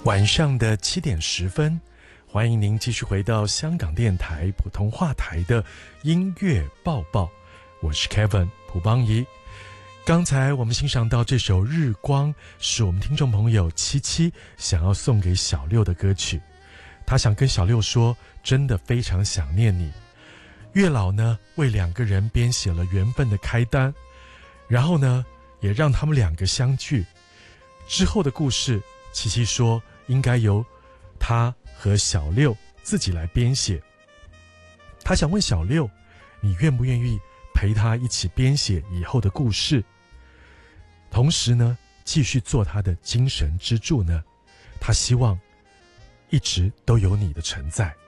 晚上的7:10，欢迎您继续回到香港电台普通话台的音乐报报，我是 Kevin 蒲邦仪。刚才我们欣赏到这首《日光》，是我们听众朋友七七想要送给小六的歌曲。他想跟小六说，真的非常想念你。月老呢，为2个人编写了缘分的开单，然后呢，也让他们2个相聚。之后的故事，七七说应该由他和小六自己来编写。他想问小六，你愿不愿意陪他一起编写以后的故事，同时呢，继续做他的精神支柱呢？他希望一直都有你的存在。